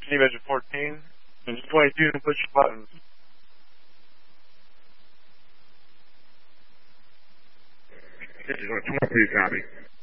Team Engine 14. Engine 22, push your buttons. Engine 22, copy.